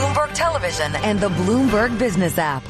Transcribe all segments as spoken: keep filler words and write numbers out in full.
Bloomberg Television and the Bloomberg Business app.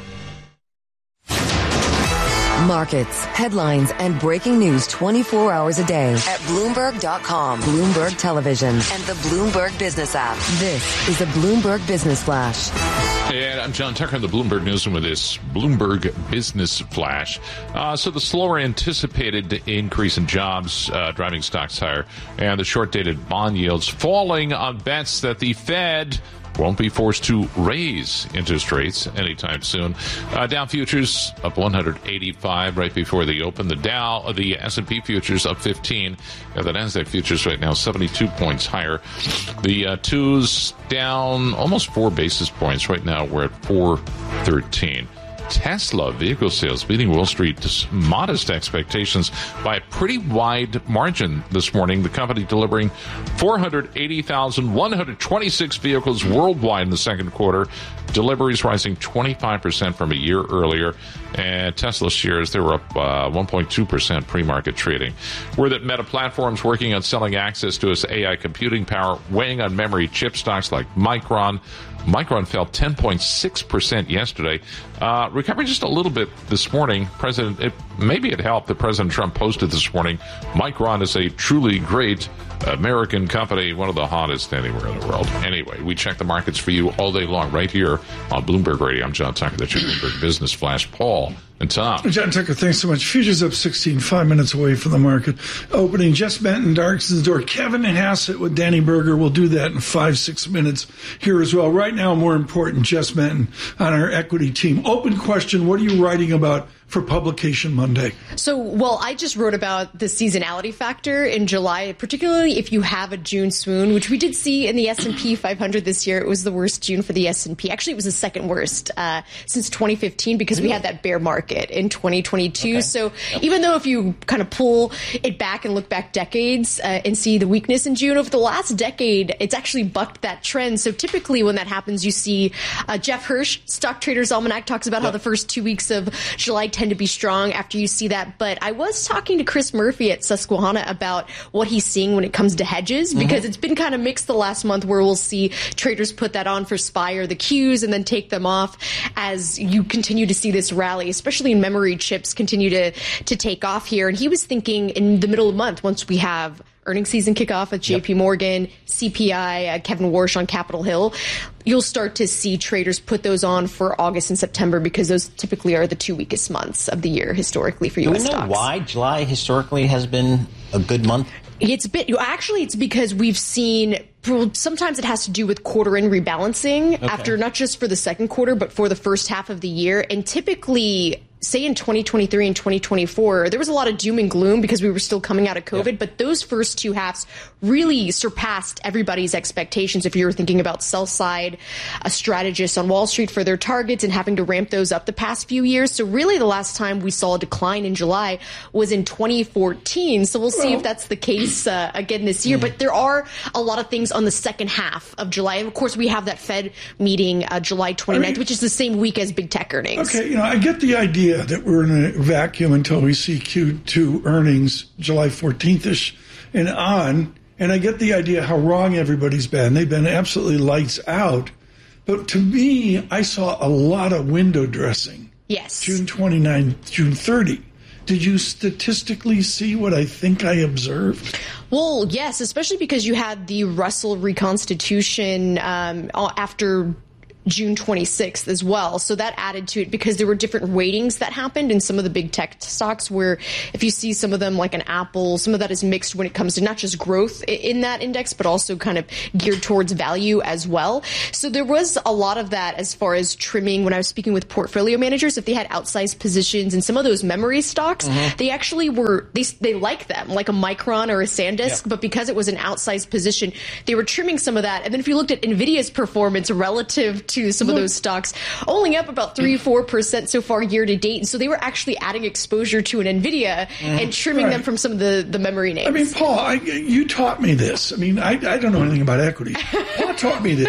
Markets, headlines, and breaking news twenty-four hours a day at Bloomberg dot com, Bloomberg Television, and the Bloomberg Business app. This is a Bloomberg Business Flash. And I'm John Tucker in the Bloomberg Newsroom with this Bloomberg Business Flash. Uh, so the slower anticipated increase in jobs uh, driving stocks higher, and the short-dated bond yields falling on bets that the Fed won't be forced to raise interest rates anytime soon. Uh, Dow futures up one hundred eighty-five right before the open. The Dow, the S and P futures up fifteen. Uh, the Nasdaq futures right now seventy-two points higher. The uh, twos down almost four basis points. Right now we're at four thirteen. Tesla vehicle sales beating Wall Street's modest expectations by a pretty wide margin this morning. The company delivering four hundred eighty thousand one hundred twenty-six vehicles worldwide in the second quarter. Deliveries rising twenty-five percent from a year earlier. And Tesla shares, they were up uh, one point two percent pre-market trading. Word that Meta Platforms working on selling access to its A I computing power, weighing on memory chip stocks like Micron. Micron fell ten point six percent yesterday, uh, recovering just a little bit this morning. President, it, maybe it helped that President Trump posted this morning, Micron is a truly great American company, one of the hottest anywhere in the world. Anyway, we check the markets for you all day long right here on Bloomberg Radio. I'm John Tucker. That's your Bloomberg Business Flash. Paul and Tom. John Tucker, thanks so much. Futures up sixteen, five minutes away from the market opening. Jess Benton darks the door. Kevin Hassett with Danny Berger. We'll do that in five, six minutes here as well. Right now, more important, Jess Benton on our equity team. Open question, what are you writing about for Publication Monday? So, well, I just wrote about the seasonality factor in July, particularly if you have a June swoon, which we did see in the S and P five hundred this year. It was the worst June for the S and P. Actually, it was the second worst uh, since twenty fifteen because we had that bear market in twenty twenty-two. Okay. So yep. Even though if you kind of pull it back and look back decades uh, and see the weakness in June, over the last decade, it's actually bucked that trend. So typically when that happens, you see uh, Jeff Hirsch, Stock Traders Almanac, talks about yep. how the first two weeks of July tend to be strong after you see that. But I was talking to Chris Murphy at Susquehanna about what he's seeing when it comes to hedges, because mm-hmm. it's been kind of mixed the last month, where we'll see traders put that on for S P Y or the Qs and then take them off as you continue to see this rally, especially in memory chips continue to, to take off here. And he was thinking in the middle of the month, once we have earnings season kickoff at J P yep. Morgan, C P I, uh, Kevin Warsh on Capitol Hill, you'll start to see traders put those on for August and September, because those typically are the two weakest months of the year historically for U S stocks. Do we know why July historically has been a good month? It's a bit, actually, it's because we've seen, sometimes it has to do with quarter end rebalancing okay. after not just for the second quarter, but for the first half of the year. And typically, say in twenty twenty-three and twenty twenty-four, there was a lot of doom and gloom because we were still coming out of COVID, yeah. but those first two halves really surpassed everybody's expectations. If you were thinking about sell side, a strategist on Wall Street for their targets and having to ramp those up the past few years. So really the last time we saw a decline in July was in twenty fourteen. So we'll see well, if that's the case uh, again this year. But there are a lot of things on the second half of July. And of course, we have that Fed meeting uh, July twenty-ninth, I mean, which is the same week as big tech earnings. Okay, you know, I get the idea that we're in a vacuum until we see Q two earnings July fourteenth-ish and on. And I get the idea how wrong everybody's been. They've been absolutely lights out. But to me, I saw a lot of window dressing. Yes. June twenty-ninth, June thirtieth. Did you statistically see what I think I observed? Well, yes, especially because you had the Russell reconstitution um, after June twenty-sixth as well. So that added to it because there were different weightings that happened in some of the big tech stocks, where if you see some of them like an Apple, some of that is mixed when it comes to not just growth in that index, but also kind of geared towards value as well. So there was a lot of that as far as trimming. When I was speaking with portfolio managers, if they had outsized positions in some of those memory stocks, mm-hmm. they actually were, they, they like them, like a Micron or a SanDisk, yeah. but because it was an outsized position, they were trimming some of that. And then if you looked at NVIDIA's performance relative to some of those stocks, only up about three, four percent so far year to date. And so they were actually adding exposure to an NVIDIA mm, and trimming right. them from some of the, the memory names. I mean, Paul, I, you taught me this. I mean, I, I don't know anything about equity. Paul taught me this,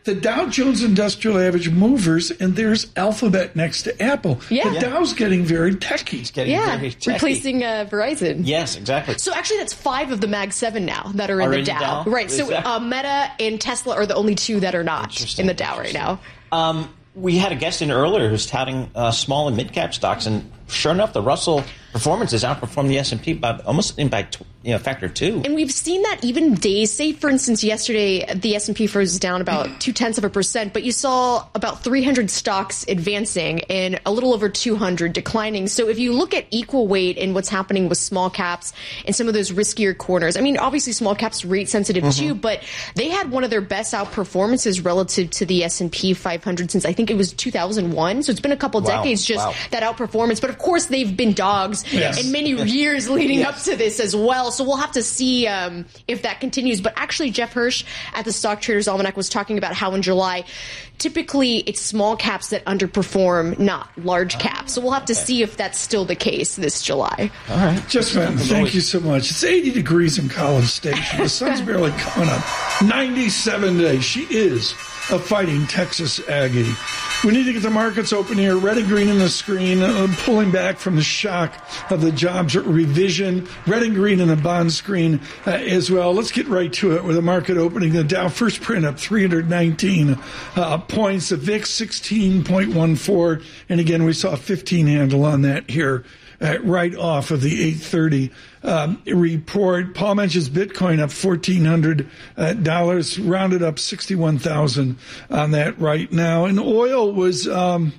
the Dow Jones Industrial Average movers, and there's Alphabet next to Apple. Yeah. The yeah. Dow's getting very techy. It's getting yeah, very techy. replacing uh, Verizon. Yes, exactly. So actually, that's five of the Mag seven now that are in Are the in Dow. Dow? Right. So Exactly. uh, Meta and Tesla are the only two that are not in the Dow right now. Um, we had a guest in earlier who's touting uh, small and mid-cap stocks, and sure enough, the Russell performance has outperformed the S and P by almost in by you know, factor two. And we've seen that even days. Say, for instance, yesterday the S and P froze down about two tenths of a percent, but you saw about three hundred stocks advancing and a little over two hundred declining. So if you look at equal weight in what's happening with small caps and some of those riskier corners, I mean, obviously small caps rate sensitive mm-hmm. too, but they had one of their best outperformances relative to the S and P five hundred since I think it was two thousand one. So it's been a couple wow. decades just wow. that outperformance. But of course, they've been dogs yes. in many yes. years leading yes. up to this as well. So we'll have to see um, if that continues. But actually, Jeff Hirsch at the Stock Traders Almanac was talking about how in July, typically it's small caps that underperform, not large caps. So we'll have to okay. see if that's still the case this July. All right. Just Fenton, thank you so much. It's eighty degrees in College Station. The sun's barely coming up. ninety-seven today. She is a fighting Texas Aggie. We need to get the markets open here. Red and green in the screen, uh, pulling back from the shock of the jobs revision. Red and green in the bond screen uh, as well. Let's get right to it with the market opening. The Dow first print up three hundred nineteen uh, points. The V I X sixteen point one four. And again, we saw a fifteen handle on that here. Uh, right off of the eight thirty um, report. Paul mentions Bitcoin up fourteen hundred dollars, uh, rounded up sixty-one thousand on that right now. And oil was um,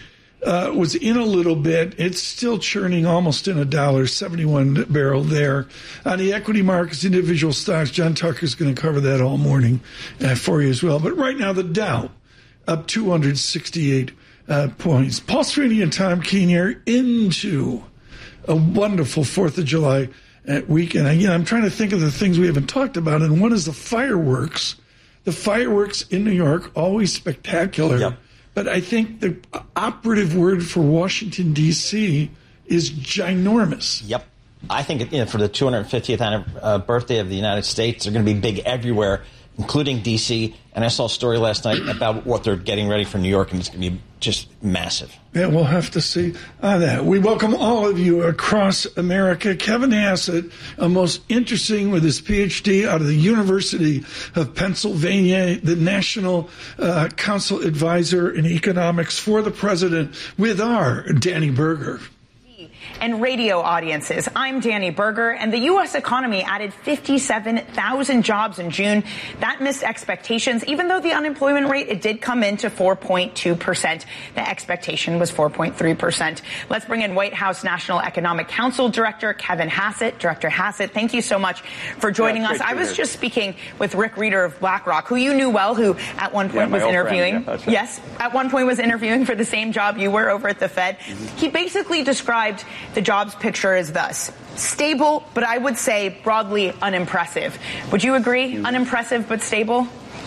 uh, was in a little bit. It's still churning almost in a dollar, seventy-one barrel there. On the equity markets, individual stocks, John Tucker is going to cover that all morning uh, for you as well. But right now, the Dow up two hundred sixty-eight uh, points. Paul Sweeney and Tom Keene here into a wonderful fourth of July weekend. Again, I'm trying to think of the things we haven't talked about, and one is the fireworks. The fireworks in New York, always spectacular. Yep. But I think the operative word for Washington, D C is ginormous. Yep. I think you know, for the two hundred fiftieth uh, birthday of the United States, they're going to be big everywhere, including D C. And I saw a story last night about what they're getting ready for New York, and it's going to be just massive. Yeah, we'll have to see on that. We welcome all of you across America. Kevin Hassett, a most interesting with his P H D out of the University of Pennsylvania, the National uh, Council Advisor in Economics for the President, with our Danny Berger. And radio audiences. I'm Danny Berger, and the U S economy added fifty-seven thousand jobs in June. That missed expectations, even though the unemployment rate, it did come in to four point two percent. The expectation was four point three percent. Let's bring in White House National Economic Council Director Kevin Hassett. Director Hassett, thank you so much for joining yeah, us. I was here. just speaking with Rick Reeder of BlackRock, who you knew well, who at one point yeah, was interviewing. Friend, yeah, right. Yes, at one point was interviewing for the same job you were over at the Fed. Mm-hmm. He basically described the jobs picture is thus: stable, but I would say broadly unimpressive. Would you agree? Mm-hmm. Unimpressive but stable?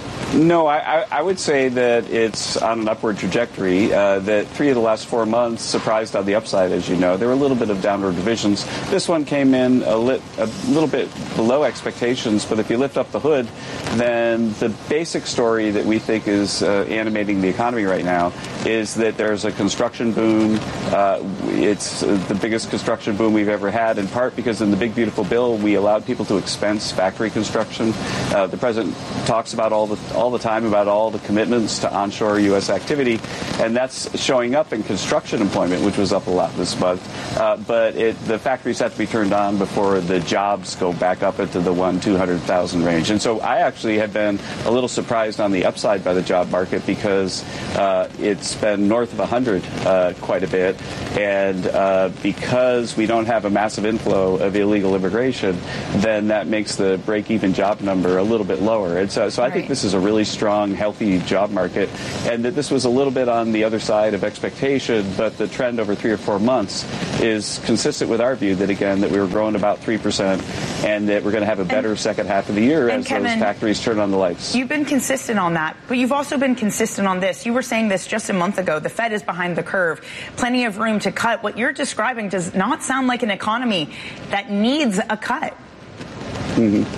No, I, I would say that it's on an upward trajectory, uh, that three of the last four months surprised on the upside, as you know. There were a little bit of downward revisions. This one came in a, lit, a little bit below expectations, but if you lift up the hood, then the basic story that we think is uh, animating the economy right now is that there's a construction boom. Uh, it's uh, the biggest construction boom we've ever had, in part because in the Big Beautiful Bill, we allowed people to expense factory construction. Uh, the president talks about all the all the time about all the commitments to onshore U S activity, and that's showing up in construction employment, which was up a lot this month. Uh, but it, the factories have to be turned on before the jobs go back up into the one, two hundred thousand range. And so I actually have been a little surprised on the upside by the job market because uh, it's been north of one hundred uh, quite a bit. And uh, because we don't have a massive inflow of illegal immigration, then that makes the break-even job number a little bit lower. And so, so I right. think this is a really strong, healthy job market, and that this was a little bit on the other side of expectation, but the trend over three or four months is consistent with our view that, again, that we were growing about three percent and that we're going to have a better and, second half of the year as Kevin, those factories turn on the lights. You've been consistent on that, but you've also been consistent on this. You were saying this just a month ago. The Fed is behind the curve. Plenty of room to cut. What you're describing does not sound like an economy that needs a cut. Mm-hmm.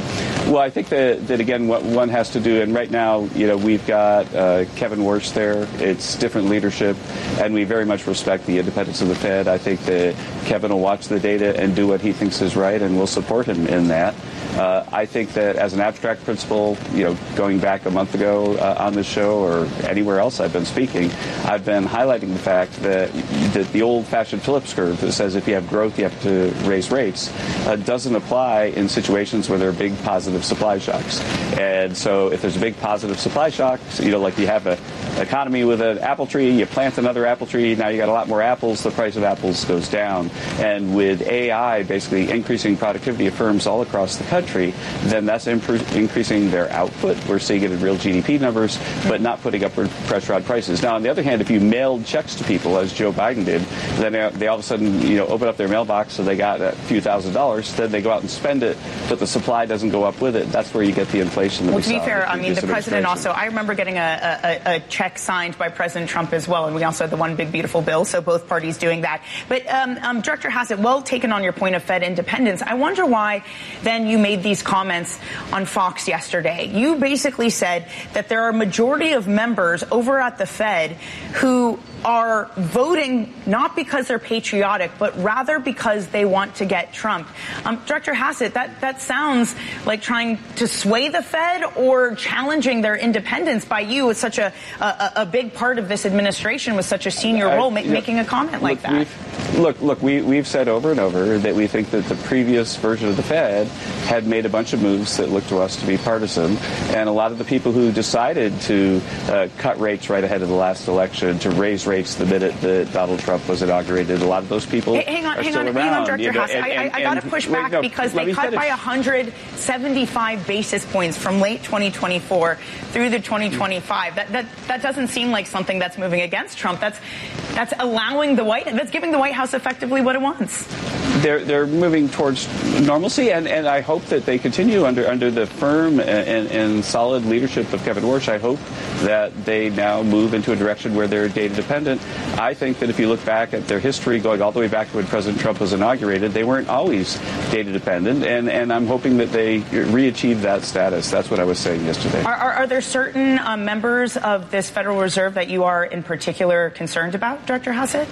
Well, I think that, that again, what one has to do, and right now, you know, we've got uh, Kevin Warsh there. It's different leadership, and we very much respect the independence of the Fed. I think that Kevin will watch the data and do what he thinks is right, and we'll support him in that. Uh, I think that as an abstract principle, you know, going back a month ago uh, on this show or anywhere else I've been speaking, I've been highlighting the fact that, that the old-fashioned Phillips curve that says if you have growth, you have to raise rates, uh, doesn't apply in situations where there are big positive supply shocks. And so if there's a big positive supply shock, you know, like you have an economy with an apple tree, you plant another apple tree, now you got a lot more apples, the price of apples goes down. And with A I basically increasing productivity of firms all across the country, then that's impro- increasing their output. We're seeing it in real G D P numbers, but not putting upward pressure on prices. Now, on the other hand, if you mailed checks to people, as Joe Biden did, then they all of a sudden, you know, open up their mailbox so they got a few thousand dollars, then they go out and spend it, but the supply doesn't go up with it. That's where you get the inflation that well, we to be saw fair, I mean, the president also, I remember getting a, a, a check signed by President Trump as well, and we also had the one big beautiful bill, so both parties doing that. But um, um, Director Hassett, well taken on your point of Fed independence. I wonder why then you made these comments on Fox yesterday. You basically said that there are a majority of members over at the Fed who are voting not because they're patriotic, but rather because they want to get Trump. Um, Director Hassett, that, that sounds like trying to sway the Fed or challenging their independence by you with such a, a, a big part of this administration with such a senior role, ma- making a comment like that. Look, look, we, we've said over and over that we think that the previous version of the Fed had made a bunch of moves that looked to us to be partisan, and a lot of the people who decided to uh, cut rates right ahead of the last election, to raise rates the minute that Donald Trump was inaugurated, a lot of those people hey, hang on, are hang still on, around. Hang on, Director you know, Hassett. and, and, I, I, I got to push back no, because they cut by one hundred seventy-five basis points from late twenty twenty-four through the twenty twenty-five. That that that doesn't seem like something that's moving against Trump. That's that's allowing the White, that's giving the White House effectively what it wants. They're they're moving towards normalcy, and, and I hope that they continue under under the firm and, and, and solid leadership of Kevin Warsh. I hope that they now move into a direction where they're data dependent. I think that if you look back at their history, going all the way back to when President Trump was inaugurated, they weren't always data dependent, and, and I'm hoping that they re-achieve that status. That's what I was saying yesterday. Are, are, are there certain um, members of this Federal Reserve that you are in particular concerned about, Director Hassett?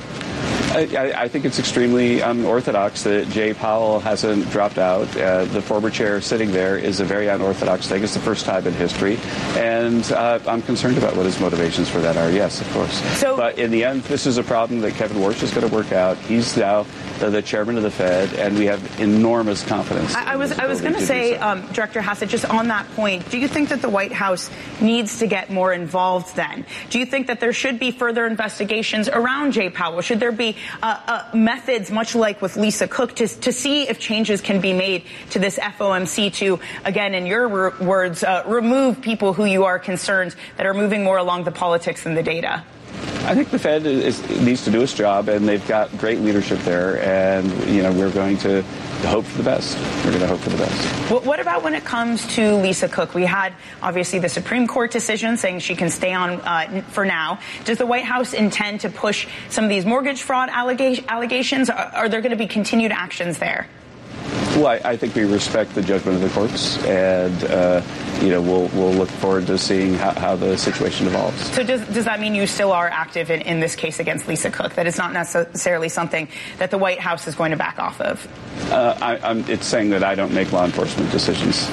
I, I think it's extremely unorthodox that Jay Powell hasn't dropped out. Uh, the former chair sitting there is a very unorthodox thing. It's the first time in history. And uh, I'm concerned about what his motivations for that are. Yes, of course. So, but in the end, this is a problem that Kevin Warsh is going to work out. He's now the, the chairman of the Fed, and we have enormous confidence. I, I was I was going to say, so. um, Director Hassett, just on that point, do you think that the White House needs to get more involved then? Do you think that there should be further investigations around Jay Powell? Should there be Uh, uh, methods, much like with Lisa Cook, to, to see if changes can be made to this F O M C to, again, in your r- words, uh, remove people who you are concerned that are moving more along the politics than the data? I think the Fed is, needs to do its job, and they've got great leadership there, and, you know, we're going to hope for the best. We're going to hope for the best. What, what about when it comes to Lisa Cook? We had, obviously, the Supreme Court decision saying she can stay on uh, for now. Does the White House intend to push some of these mortgage fraud allega- allegations? Are, are there going to be continued actions there? Well, I, I think we respect the judgment of the courts, and uh, you know we'll we'll look forward to seeing how, how the situation evolves. So does does that mean you still are active in, in this case against Lisa Cook? That it's not necessarily something that the White House is going to back off of? Uh, I, I'm, it's saying that I don't make law enforcement decisions.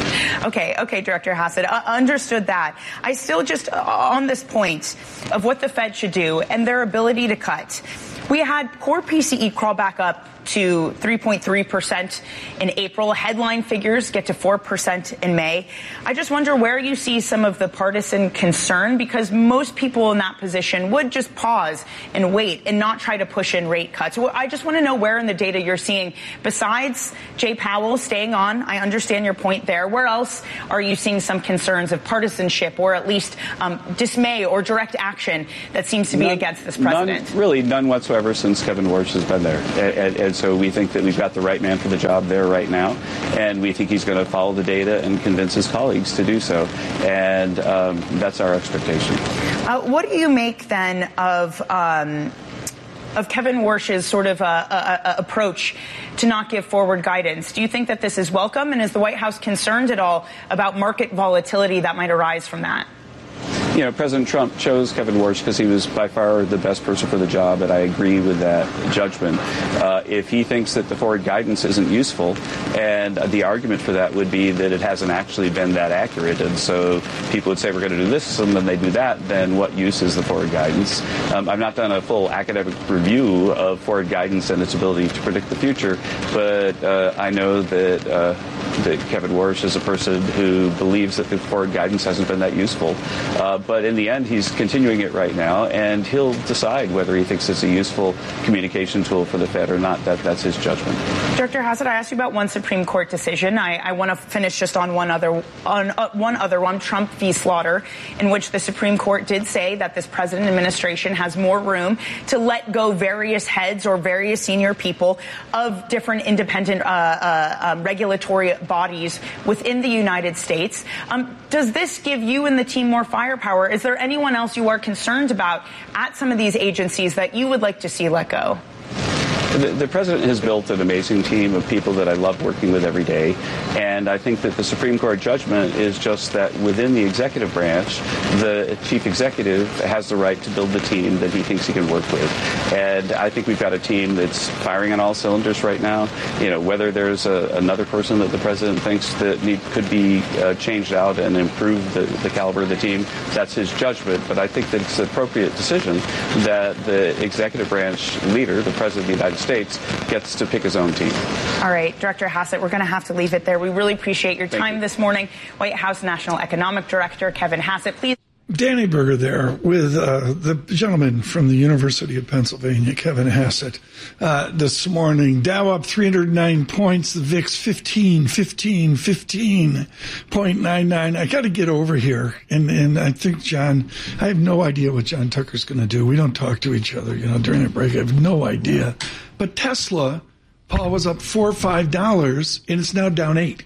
Okay, okay, Director Hassett, uh, understood that. I still just, uh, on this point of what the Fed should do and their ability to cut, we had core P C E crawl back up to three point three percent in April. Headline figures get to four percent in May. I just wonder where you see some of the partisan concern, because most people in that position would just pause and wait and not try to push in rate cuts. Well, I just want to know where in the data you're seeing, besides Jay Powell staying on, I understand your point there, where else are you seeing some concerns of partisanship or at least um, dismay or direct action that seems to be none, against this president? None, really none whatsoever since Kevin Warsh has been there. And, and so we think that we've got the right man for the job there right now, and we think he's going to follow the data and convince his colleagues to do so. And um, that's our expectation. Uh, what do you make then of um, of Kevin Warsh's sort of uh, uh, uh, approach to not give forward guidance. Do you think that this is welcome, and is the White House concerned at all about market volatility that might arise from that? You know, President Trump chose Kevin Warsh because he was by far the best person for the job, and I agree with that judgment. Uh, if he thinks that the forward guidance isn't useful, and the argument for that would be that it hasn't actually been that accurate, and so people would say we're going to do this, and then they do that, then what use is the forward guidance? Um, I've not done a full academic review of forward guidance and its ability to predict the future, but uh, I know that, uh, that Kevin Warsh is a person who believes that the forward guidance hasn't been that useful. Uh, But in the end, he's continuing it right now, and he'll decide whether he thinks it's a useful communication tool for the Fed or not. That that's his judgment. Director Hassett, I asked you about one Supreme Court decision. I, I want to finish just on one other on uh, one other one, Trump v. Slaughter, in which the Supreme Court did say that this president administration has more room to let go various heads or various senior people of different independent uh, uh, um, regulatory bodies within the United States. Um, does this give you and the team more firepower? Is there anyone else you are concerned about at some of these agencies that you would like to see let go? The, the president has built an amazing team of people that I love working with every day, and I think that the Supreme Court judgment is just that within the executive branch, the chief executive has the right to build the team that he thinks he can work with. And I think we've got a team that's firing on all cylinders right now. You know, whether there's a, another person that the president thinks that need, could be uh, changed out and improve the, the caliber of the team, that's his judgment. But I think that it's an appropriate decision that the executive branch leader, the president of the United States, gets to pick his own team. All right, Director Hassett, we're going to have to leave it there. We really appreciate your time you. this morning. White House National Economic Director Kevin Hassett, please. Danny Berger there with uh, the gentleman from the University of Pennsylvania, Kevin Hassett, uh, this morning. Dow up three hundred nine points, the V I X fifteen, fifteen, fifteen point nine nine. I got to get over here. And, and I think, John, I have no idea what John Tucker's going to do. We don't talk to each other, you know, during a break. I have no idea. But Tesla, Paul, was up four or five dollars, and it's now down eight.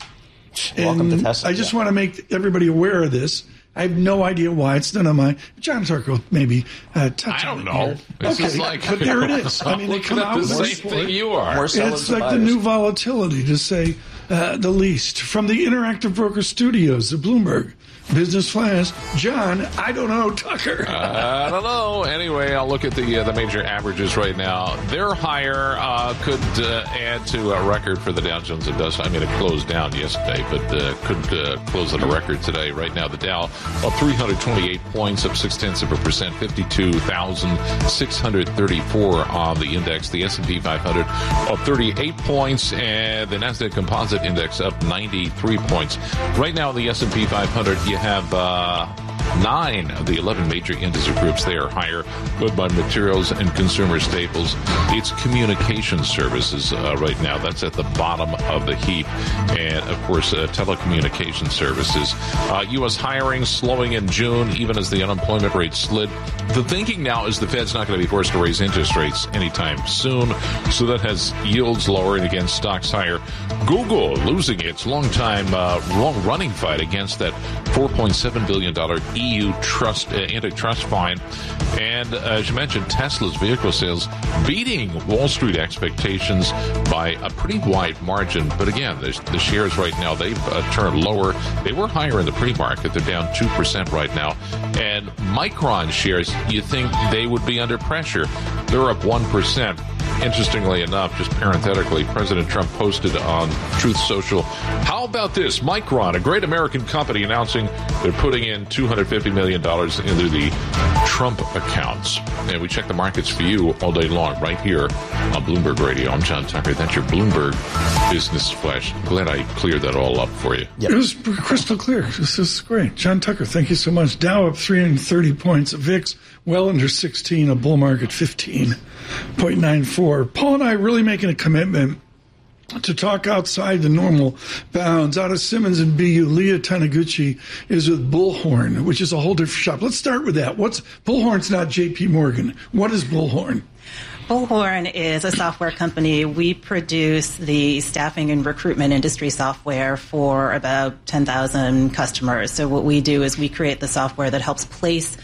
Welcome and to Tesla. I just yeah. want to make everybody aware of this. I have no idea why. It's none of my. John Tucker will maybe uh, touch I on don't it know. here. This okay, is like, but there it is. I mean, they come out the with same thing you are. More sellers It's than like the buyers. new volatility, to say uh, the least. From the Interactive Broker Studios, the Bloomberg Business Flash, John, I don't know, Tucker. I don't know. Anyway, I'll look at the uh, the major averages right now. They're higher. Uh, could uh, add to a record for the Dow Jones Industrial. I mean, it closed down yesterday, but uh, could uh, close at a record today. Right now, the Dow up three hundred twenty-eight points, up six tenths of a percent, fifty-two thousand six hundred thirty-four on the index. The S and P five hundred up thirty-eight points, and the Nasdaq Composite Index up ninety-three points. Right now, the S and P five hundred, you have uh, nine of the eleven major indices groups. They are higher, led by materials and consumer staples. It's communication services uh, right now. That's at the bottom of the heap. And, of course, uh, telecommunication services. Uh, U S hiring slowing in June, even as the unemployment rate slid. The thinking now is the Fed's not going to be forced to raise interest rates anytime soon, so that has yields lower and, again, stocks higher. Google losing its long-time, uh, long-running fight against that four point seven billion dollars E U trust uh, antitrust fine. And uh, as you mentioned, Tesla's vehicle sales beating Wall Street expectations by a pretty wide margin. But again, the, the shares right now, they've uh, turned lower. They were higher in the pre-market. They're down two percent right now. And Micron shares, you think they would be under pressure. They're up one percent. Interestingly enough, just parenthetically, President Trump posted on Truth Social, how about this? Micron, a great American company, announcing they're putting in two hundred fifty million dollars into the Trump accounts. And we check the markets for you all day long right here on Bloomberg Radio. I'm John Tucker. That's your Bloomberg Business Flash. Glad I cleared that all up for you. Yep. It was crystal clear. This is great. John Tucker, thank you so much. Dow up three hundred thirty points. V I X well under sixteen. A bull market fifteen point nine four. Paul and I are really making a commitment to talk outside the normal bounds. Out of Simmons and B U, Leah Taniguchi is with Bullhorn, which is a whole different shop. Let's start with that. What's Bullhorn's not J P Morgan. What is Bullhorn? Bullhorn is a software company. We produce the staffing and recruitment industry software for about ten thousand customers. So what we do is we create the software that helps place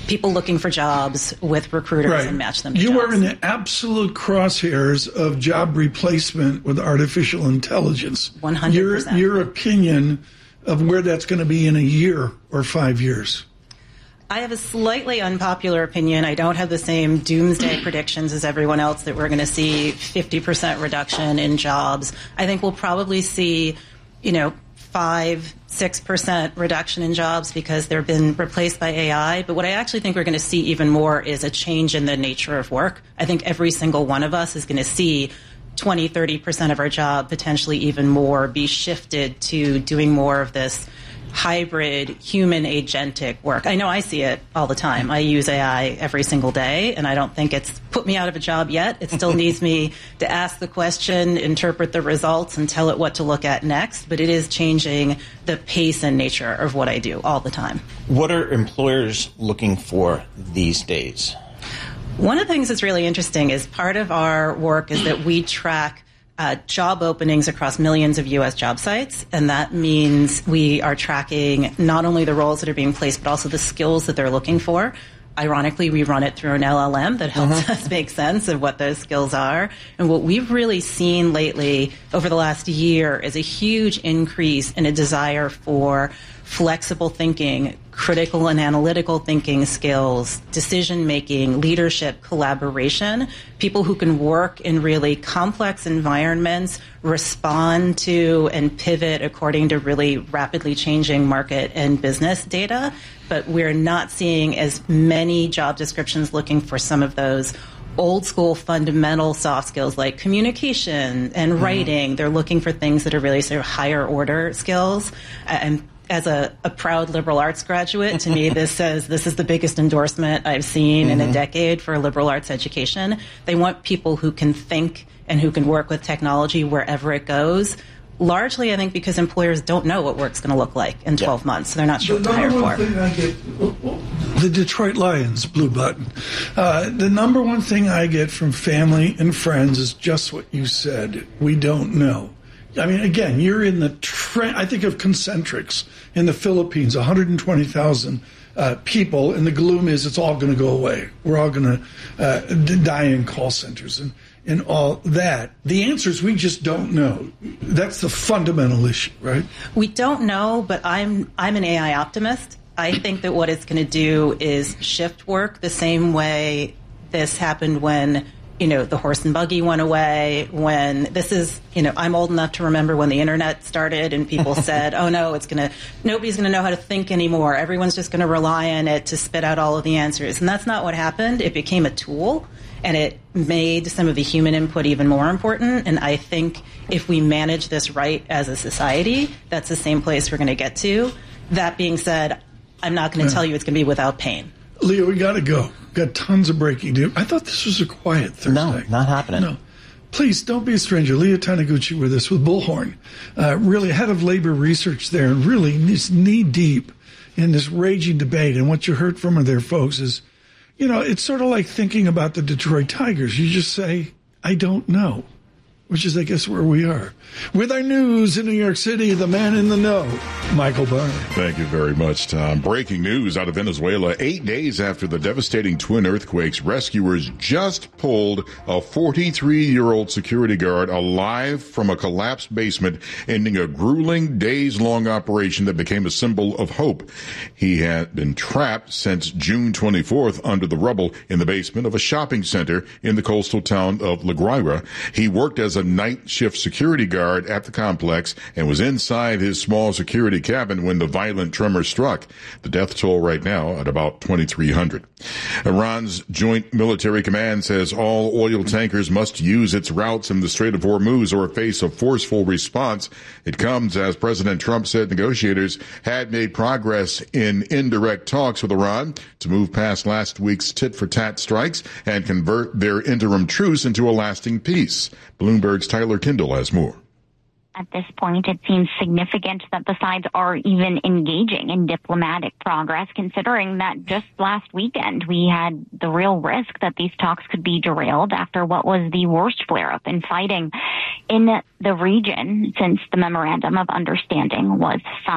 people looking for jobs with recruiters right. and match them to You jobs. are in the absolute crosshairs of job replacement with artificial intelligence. one hundred percent. Your, your opinion of where that's going to be in a year or five years. I have a slightly unpopular opinion. I don't have the same doomsday predictions as everyone else that we're going to see fifty percent reduction in jobs. I think we'll probably see, you know, five, six percent reduction in jobs because they've been replaced by A I. But what I actually think we're going to see even more is a change in the nature of work. I think every single one of us is going to see twenty, thirty percent of our job, potentially even more, be shifted to doing more of this hybrid human agentic work. I know I see it all the time. I use A I every single day, and I don't think it's put me out of a job yet. It still needs me to ask the question, interpret the results, and tell it what to look at next. But it is changing the pace and nature of what I do all the time. What are employers looking for these days? One of the things that's really interesting is part of our work is that we track Uh, job openings across millions of U S job sites, and that means we are tracking not only the roles that are being placed, but also the skills that they're looking for. Ironically, we run it through an L L M that helps uh-huh. us make sense of what those skills are. And what we've really seen lately over the last year is a huge increase in a desire for flexible thinking, critical and analytical thinking skills, decision-making, leadership, collaboration, people who can work in really complex environments, respond to and pivot according to really rapidly changing market and business data. But we're not seeing as many job descriptions looking for some of those old school fundamental soft skills like communication and mm-hmm. writing. They're looking for things that are really sort of higher order skills. And as a, a proud liberal arts graduate, to me, this says this is the biggest endorsement I've seen mm-hmm. in a decade for liberal arts education. They want people who can think and who can work with technology wherever it goes. Largely, I think, because employers don't know what work's going to look like in twelve yeah. months, so they're not sure the what to hire number for. One thing I get, the Detroit Lions, blue button. Uh, the number one thing I get from family and friends is just what you said. We don't know. I mean, again, you're in the trend. I think of Concentrics in the Philippines, one hundred twenty thousand uh, people, and the gloom is it's all going to go away. We're all going to uh, die in call centers and, and all that. The answer is we just don't know. That's the fundamental issue, right? We don't know, but I'm I'm an A I optimist. I think that what it's going to do is shift work the same way this happened when, you know, the horse and buggy went away, when this is, you know, I'm old enough to remember when the internet started and people said, oh no, it's going to, nobody's going to know how to think anymore. Everyone's just going to rely on it to spit out all of the answers. And that's not what happened. It became a tool and it made some of the human input even more important. And I think if we manage this right as a society, that's the same place we're going to get to. That being said, I'm not going to tell you it's going to be without pain. Leo, we got to go. Got tons of breaking news. I thought this was a quiet Thursday. No, not happening. No. Please, don't be a stranger. Leo Taniguchi with us with Bullhorn. Uh, really head of labor research there and really is knee-deep in this raging debate. And what you heard from her there, folks, is, you know, it's sort of like thinking about the Detroit Tigers. You just say, I don't know, which is, I guess, where we are. With our news in New York City, the man in the know, Michael Barr. Thank you very much, Tom. Breaking news out of Venezuela. Eight days after the devastating twin earthquakes, rescuers just pulled a forty-three-year-old security guard alive from a collapsed basement, ending a grueling days-long operation that became a symbol of hope. He had been trapped since June twenty-fourth under the rubble in the basement of a shopping center in the coastal town of La Guaira. He worked as a night shift security guard at the complex and was inside his small security cabin when the violent tremor struck. The death toll right now at about twenty-three hundred. Iran's Joint Military Command says all oil tankers must use its routes in the Strait of Hormuz or face a forceful response. It comes as President Trump said negotiators had made progress in indirect talks with Iran to move past last week's tit-for-tat strikes and convert their interim truce into a lasting peace. Bloomberg's Tyler Kindle has more. At this point, it seems significant that the sides are even engaging in diplomatic progress, considering that just last weekend we had the real risk that these talks could be derailed after what was the worst flare-up in fighting in the region since the Memorandum of Understanding was signed.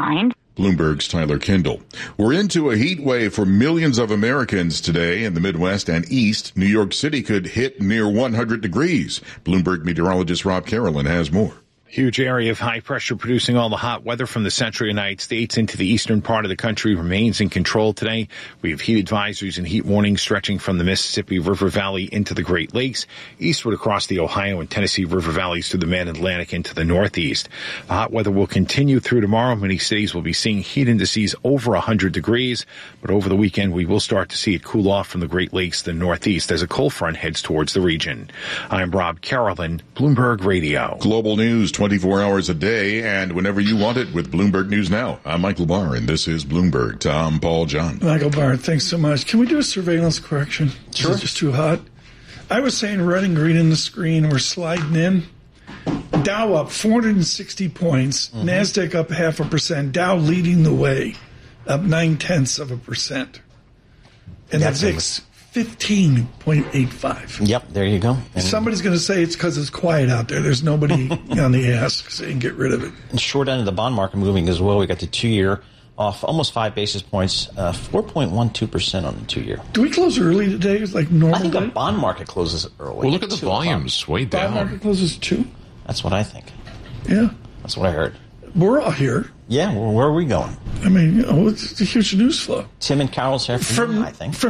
Bloomberg's Tyler Kindle. We're into a heat wave for millions of Americans today in the Midwest and East. New York City could hit near one hundred degrees. Bloomberg meteorologist Rob Carolyn has more. Huge area of high pressure producing all the hot weather from the central United States into the eastern part of the country remains in control today. We have heat advisories and heat warnings stretching from the Mississippi River Valley into the Great Lakes, eastward across the Ohio and Tennessee River Valleys to the Mid-Atlantic into the Northeast. The hot weather will continue through tomorrow. Many cities will be seeing heat indices over one hundred degrees, but over the weekend we will start to see it cool off from the Great Lakes to the Northeast as a cold front heads towards the region. I'm Rob Carolyn, Bloomberg Radio. Global news twenty-four hours a day and whenever you want it with Bloomberg News Now. I'm Michael Barr, and this is Bloomberg. Tom, Paul, John. Michael Barr, thanks so much. Can we do a surveillance correction? Sure. Is it just too hot? I was saying red and green in the screen. We're sliding in. Dow up four hundred sixty points. Mm-hmm. NASDAQ up half a percent. Dow leading the way, up nine-tenths of a percent. And the V I X, fifteen point eight five. Yep, there you go. And somebody's going to say it's because it's quiet out there. There's nobody on the ask saying get rid of it. And short end of the bond market moving as well. We got the two-year off almost five basis points, uh, four point one two percent on the two-year. Do we close early today? It's like normal I think day? the bond market closes early. Well, look at the volumes way down. Bond market closes two? That's what I think. Yeah. That's what I heard. We're all here. Yeah, well, where are we going? I mean, you know, it's a huge news flow. Tim and Carol's here from, from I think. From